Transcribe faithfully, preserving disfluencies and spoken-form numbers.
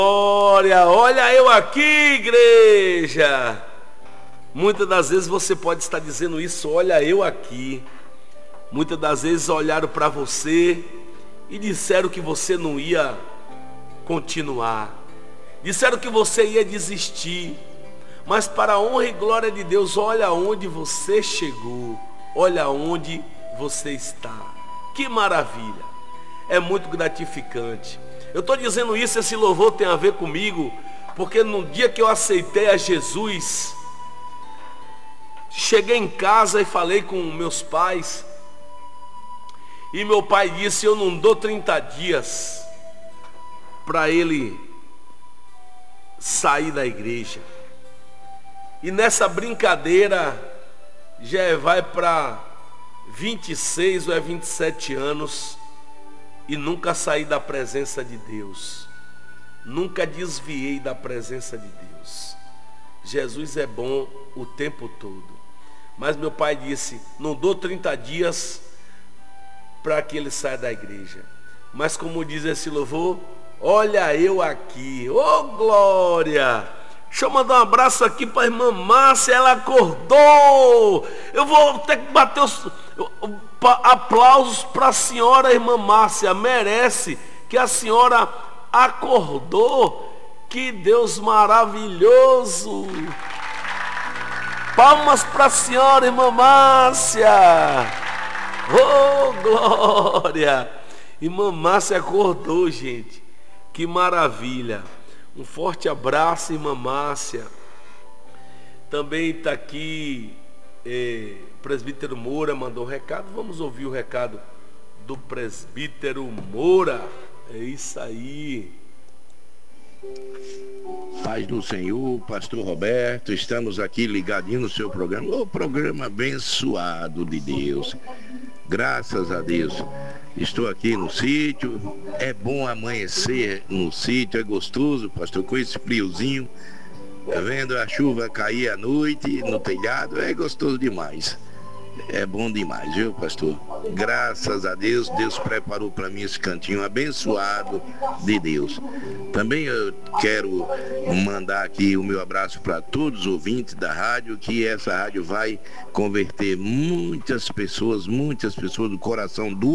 Glória, olha eu aqui, igreja. Muitas das vezes você pode estar dizendo isso, olha eu aqui. Muitas das vezes olharam para você e disseram que você não ia continuar. Disseram que você ia desistir. Mas para a honra e glória de Deus, olha onde você chegou. Olha onde você está. Que maravilha. É muito gratificante. Eu estou dizendo isso, esse louvor tem a ver comigo, porque no dia que eu aceitei a Jesus, cheguei em casa e falei com meus pais, e meu pai disse, eu não dou trinta dias para ele sair da igreja. E nessa brincadeira, já vai para vinte e seis ou é vinte e sete anos, e nunca saí da presença de Deus. Nunca desviei da presença de Deus. Jesus é bom o tempo todo. Mas meu pai disse, não dou trinta dias para que ele saia da igreja. Mas como diz esse louvor, olha eu aqui. Ô oh, glória! Deixa eu mandar um abraço aqui para a irmã Márcia, ela acordou. Eu vou ter que bater os aplausos para a senhora, irmã Márcia, merece, que a senhora acordou. Que Deus maravilhoso. Palmas para a senhora, irmã Márcia. Oh, glória. Irmã Márcia acordou, gente. Que maravilha. Um forte abraço, irmã Márcia. Também está aqui é, o presbítero Moura mandou um recado. Vamos ouvir o recado do presbítero Moura. É isso aí. Paz do Senhor, pastor Roberto, estamos aqui ligadinho no seu programa, o programa abençoado de Deus. Graças a Deus. Estou aqui no sítio, é bom amanhecer no sítio, é gostoso, pastor, com esse friozinho, tá vendo a chuva cair à noite no telhado, é gostoso demais. É bom demais, viu, pastor? Graças a Deus, Deus preparou para mim esse cantinho abençoado de Deus. Também eu quero mandar aqui o meu abraço para todos os ouvintes da rádio, que essa rádio vai converter muitas pessoas, muitas pessoas do coração do